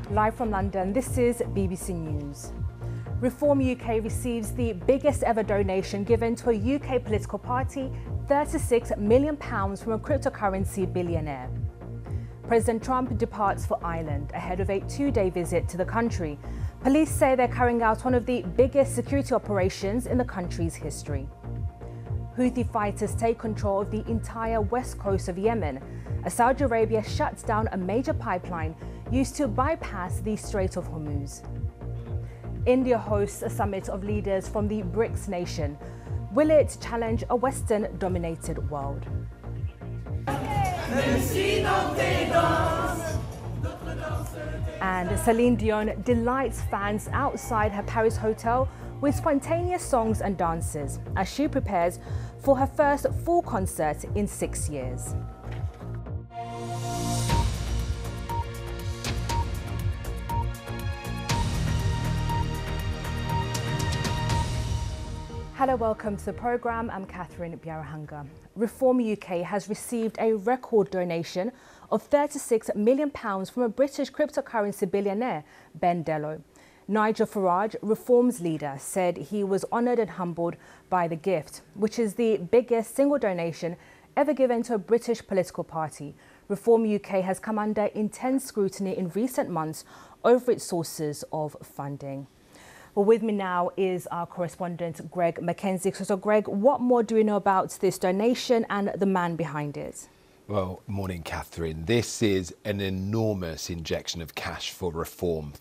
Live from London, this is BBC News. Reform UK receives the biggest ever donation given to a UK political party, £36 million from a cryptocurrency billionaire. President Trump departs for Ireland ahead of a two-day visit to the country. Police say they're carrying out one of the biggest security operations in the country's history. Houthi fighters take control of the entire west coast of Yemen as Saudi Arabia shuts down a major pipeline used to bypass the Strait of Hormuz. India hosts a summit of leaders from the BRICS nation. Will it challenge a Western-dominated world? And Celine Dion delights fans outside her Paris hotel with spontaneous songs and dances as she prepares for her first full concert in 6 years. Hello, welcome to the programme. I'm Catherine Biarahanga. Reform UK has received a record donation of £36 million from a British cryptocurrency billionaire, Ben Dello. Nigel Farage, Reform's leader, said he was honoured and humbled by the gift, which is the biggest single donation ever given to a British political party. Reform UK has come under intense scrutiny in recent months over its sources of funding. Well, with me now is our correspondent, Greg Mackenzie. So, Greg, what more do we know about this donation and the man behind it? Well, morning, Catherine. This is an enormous injection of cash for Reform.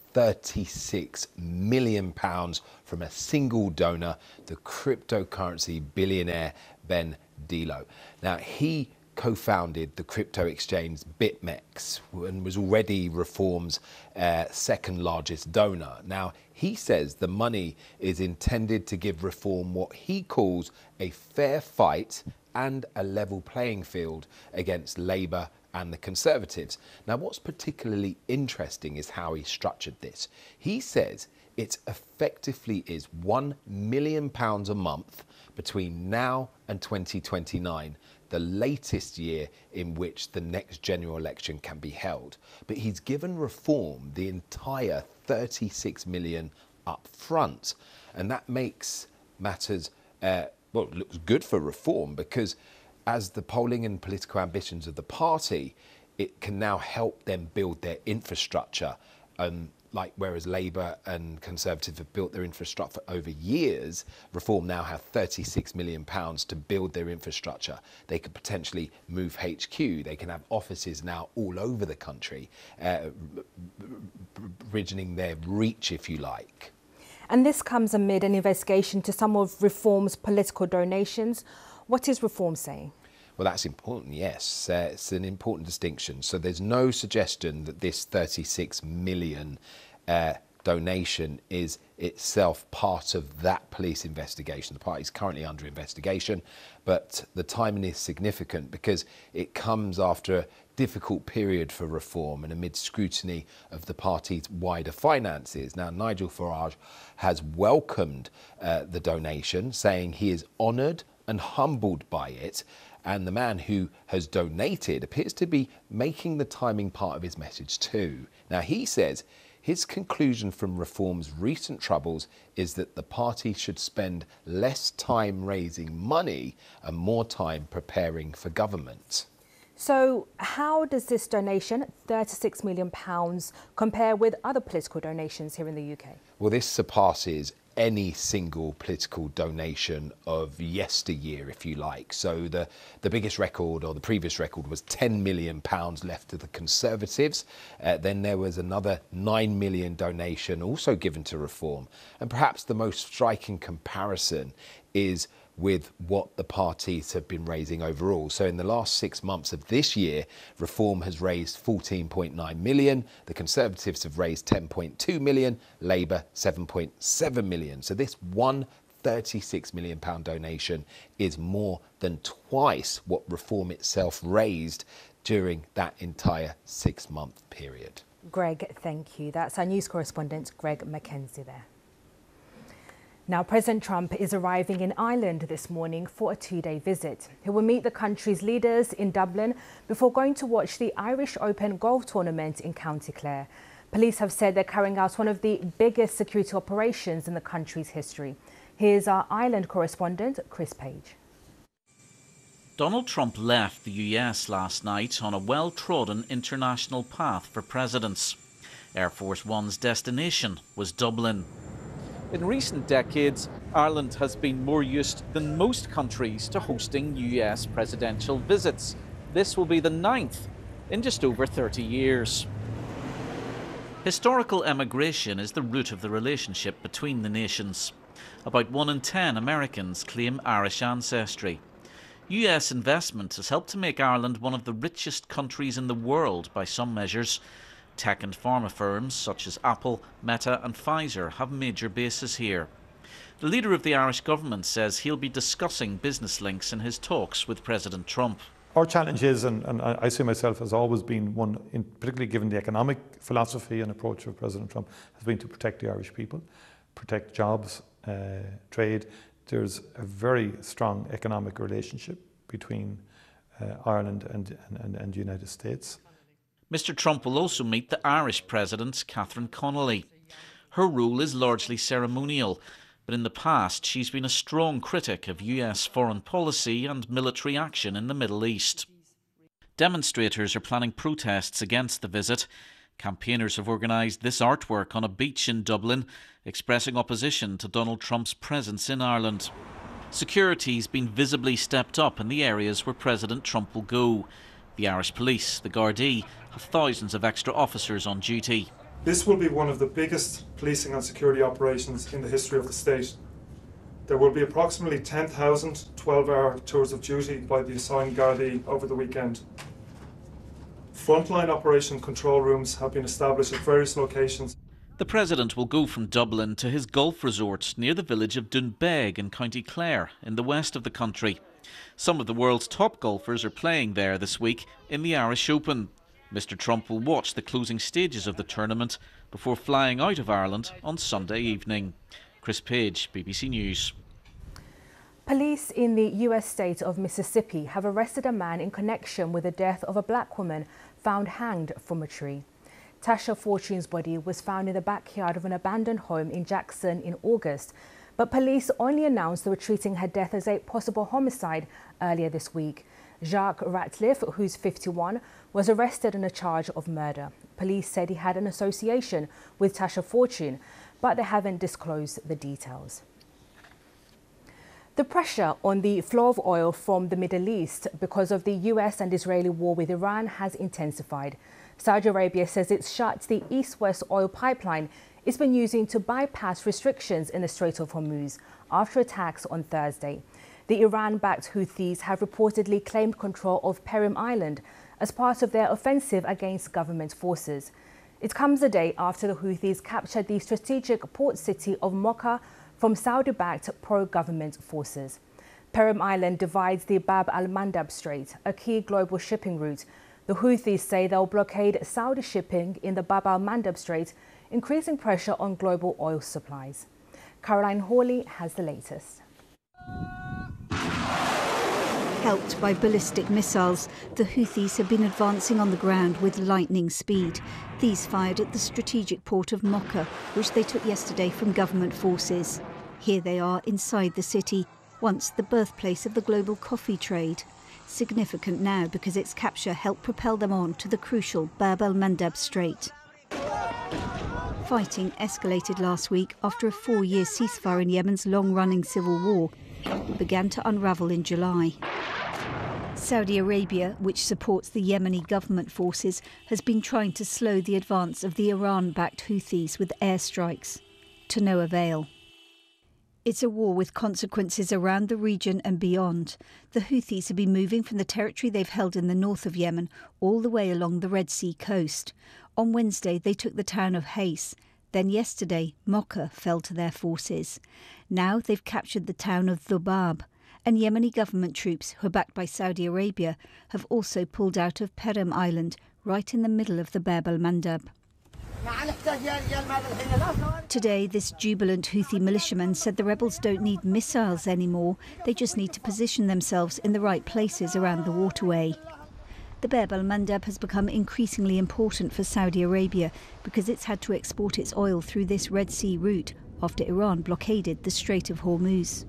£36 million from a single donor, the cryptocurrency billionaire Ben Dello. Now, he co-founded the crypto exchange BitMEX and was already Reform's second largest donor. Now, he says the money is intended to give Reform what he calls a fair fight and a level playing field against Labour and the Conservatives. Now, what's particularly interesting is how he structured this. He says it effectively is £1 million a month between now and 2029, the latest year in which the next general election can be held. But he's given Reform the entire 36 million up front. And that makes matters, well, it looks good for Reform because as the polling and political ambitions of the party, it can now help them build their infrastructure. Like whereas Labour and Conservatives have built their infrastructure over years, Reform now have £36 million to build their infrastructure. They could potentially move HQ. They can have offices now all over the country, bridging their reach, if you like. And this comes amid an investigation to some of Reform's political donations. What is Reform saying? Well, that's important, yes. It's an important distinction. So there's no suggestion that this 36 million donation is itself part of that police investigation. The party is currently under investigation, but the timing is significant because it comes after a difficult period for Reform and amid scrutiny of the party's wider finances. Now, Nigel Farage has welcomed the donation, saying he is honoured and humbled by it. And the man who has donated appears to be making the timing part of his message too. Now, he says his conclusion from Reform's recent troubles is that the party should spend less time raising money and more time preparing for government. So how does this donation, £36 million, compare with other political donations here in the UK? Well, this surpasses any single political donation of yesteryear, if you like. So the biggest record, or the previous record, was £10 million left to the Conservatives. Then there was another £9 million donation also given to Reform. And perhaps the most striking comparison is with what the parties have been raising overall. So in the last 6 months of this year, Reform has raised 14.9 million, the Conservatives have raised 10.2 million, Labour 7.7 million. So this £36 million donation is more than twice what Reform itself raised during that entire 6-month period. Greg, thank you. That's our news correspondent, Greg Mackenzie there. Now, President Trump is arriving in Ireland this morning for a two-day visit. He will meet the country's leaders in Dublin before going to watch the Irish Open golf tournament in County Clare. Police have said they're carrying out one of the biggest security operations in the country's history. Here's our Ireland correspondent, Chris Page. Donald Trump left the US last night on a well-trodden international path for presidents. Air Force One's destination was Dublin. In recent decades, Ireland has been more used than most countries to hosting US presidential visits. This will be the 9th in just over 30 years. Historical emigration is the root of the relationship between the nations. About 1 in 10 Americans claim Irish ancestry. US investment has helped to make Ireland one of the richest countries in the world by some measures. Tech and pharma firms such as Apple, Meta and Pfizer have major bases here. The leader of the Irish government says he'll be discussing business links in his talks with President Trump. Our challenge is, and I see myself as always being one, particularly given the economic philosophy and approach of President Trump, has been to protect the Irish people, protect jobs, trade. There's a very strong economic relationship between Ireland and the United States. Mr. Trump will also meet the Irish President, Catherine Connolly. Her role is largely ceremonial, but in the past she's been a strong critic of US foreign policy and military action in the Middle East. Demonstrators are planning protests against the visit. Campaigners have organised this artwork on a beach in Dublin, expressing opposition to Donald Trump's presence in Ireland. Security's been visibly stepped up in the areas where President Trump will go. The Irish police, the Gardaí, have thousands of extra officers on duty. This will be one of the biggest policing and security operations in the history of the state. There will be approximately 10,000 12-hour tours of duty by the assigned Gardaí over the weekend. Frontline operation control rooms have been established at various locations. The President will go from Dublin to his golf resort near the village of Doonbeg in County Clare in the west of the country. Some of the world's top golfers are playing there this week in the Irish Open. Mr. Trump will watch the closing stages of the tournament before flying out of Ireland on Sunday evening. Chris Page, BBC News. Police in the US state of Mississippi have arrested a man in connection with the death of a black woman found hanged from a tree. Tasha Fortune's body was found in the backyard of an abandoned home in Jackson in August, but police only announced they were treating her death as a possible homicide earlier this week. Jacques Ratliff, who's 51, was arrested on a charge of murder. Police said he had an association with Tasha Fortune, but they haven't disclosed the details. The pressure on the flow of oil from the Middle East because of the US and Israeli war with Iran has intensified. Saudi Arabia says it's shut the East-West oil pipeline it's been using to bypass restrictions in the Strait of Hormuz after attacks on Thursday. The Iran-backed Houthis have reportedly claimed control of Perim Island as part of their offensive against government forces. It comes a day after the Houthis captured the strategic port city of Mocha from Saudi-backed pro-government forces. Perim Island divides the Bab al-Mandab Strait, a key global shipping route. The Houthis say they'll blockade Saudi shipping in the Bab al-Mandab Strait, increasing pressure on global oil supplies. Caroline Hawley has the latest. Helped by ballistic missiles, the Houthis have been advancing on the ground with lightning speed. These fired at the strategic port of Mocha, which they took yesterday from government forces. Here they are inside the city, once the birthplace of the global coffee trade. Significant now because its capture helped propel them on to the crucial Bab al-Mandab Strait. Fighting escalated last week after a 4-year ceasefire in Yemen's long-running civil war began to unravel in July. Saudi Arabia, which supports the Yemeni government forces, has been trying to slow the advance of the Iran-backed Houthis with airstrikes, to no avail. It's a war with consequences around the region and beyond. The Houthis have been moving from the territory they've held in the north of Yemen all the way along the Red Sea coast. On Wednesday, they took the town of Hais. Then yesterday, Mocha fell to their forces. Now they've captured the town of Dhubab. And Yemeni government troops, who are backed by Saudi Arabia, have also pulled out of Perim Island, right in the middle of the Bab al-Mandab. Today, this jubilant Houthi militiaman said the rebels don't need missiles anymore. They just need to position themselves in the right places around the waterway. The Bab el-Mandeb has become increasingly important for Saudi Arabia because it's had to export its oil through this Red Sea route after Iran blockaded the Strait of Hormuz.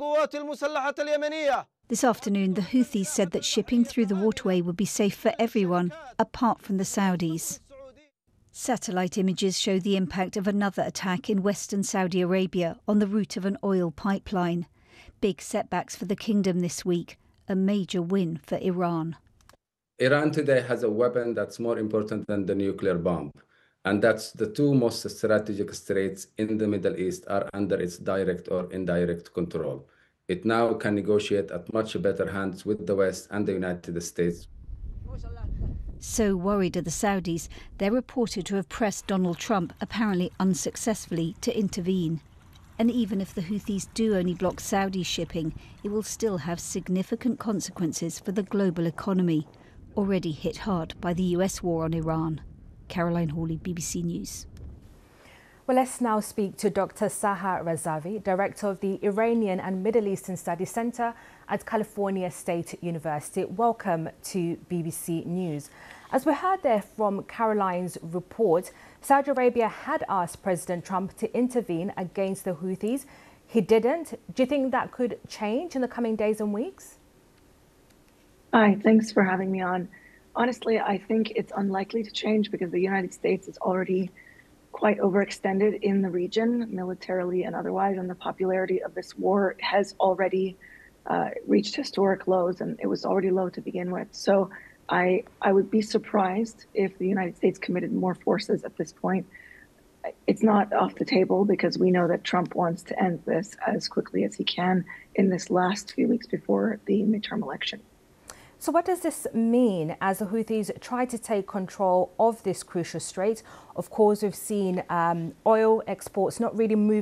This afternoon, the Houthis said that shipping through the waterway would be safe for everyone, apart from the Saudis. Satellite images show the impact of another attack in western Saudi Arabia on the route of an oil pipeline. Big setbacks for the kingdom this week, a major win for Iran. Iran today has a weapon that's more important than the nuclear bomb, and that's the two most strategic straits in the Middle East are under its direct or indirect control. It now can negotiate at much better hands with the West and the United States. So worried are the Saudis, they're reported to have pressed Donald Trump, apparently unsuccessfully, to intervene. And even if the Houthis do only block Saudi shipping, it will still have significant consequences for the global economy, already hit hard by the US war on Iran. Caroline Hawley, BBC News. Well, let's now speak to Dr. Sahar Razavi, Director of the Iranian and Middle Eastern Studies Center at California State University. Welcome to BBC News. As we heard there from Caroline's report, Saudi Arabia had asked President Trump to intervene against the Houthis. He didn't. Do you think that could change in the coming days and weeks? Hi, thanks for having me on. Honestly, I think it's unlikely to change because the United States is already quite overextended in the region, militarily and otherwise, and the popularity of this war has already reached historic lows, and it was already low to begin with. So I would be surprised if the United States committed more forces at this point. It's not off the table because we know that Trump wants to end this as quickly as he can in this last few weeks before the midterm election. So what does this mean as the Houthis try to take control of this crucial strait? Of course, we've seen oil exports not really move